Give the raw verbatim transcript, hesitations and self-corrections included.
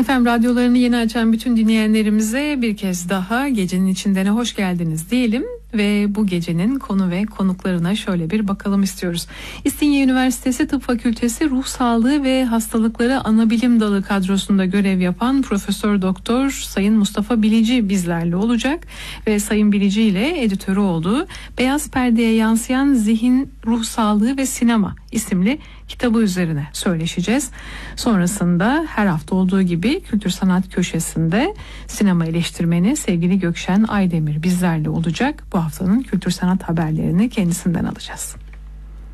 Efendim, radyolarını yeni açan bütün dinleyenlerimize bir kez daha gecenin içindene hoş geldiniz diyelim ve bu gecenin konu ve konuklarına şöyle bir bakalım istiyoruz. İstinye Üniversitesi Tıp Fakültesi Ruh Sağlığı ve Hastalıkları Anabilim Dalı kadrosunda görev yapan Profesör Doktor Sayın Mustafa Bilici bizlerle olacak ve Sayın Bilici ile editörü olduğu Beyaz Perdeye Yansıyan Zihin, Ruh Sağlığı ve Sinema isimli kitabı üzerine söyleşeceğiz. Sonrasında her hafta olduğu gibi Kültür Sanat Köşesi'nde sinema eleştirmeni sevgili Gökşen Aydemir bizlerle olacak. Bu haftanın kültür sanat haberlerini kendisinden alacağız.